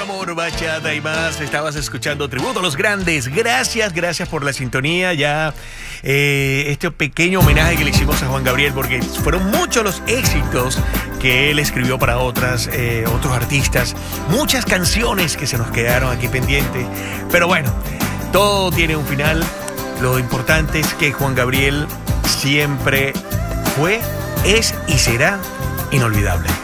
amor, bachata y más. Estabas escuchando Tributo a los Grandes. Gracias por la sintonía. Ya este pequeño homenaje que le hicimos a Juan Gabriel, porque fueron muchos los éxitos que él escribió para otros artistas. Muchas canciones que se nos quedaron aquí pendientes. Pero bueno, todo tiene un final. Lo importante es que Juan Gabriel siempre fue, es y será inolvidable.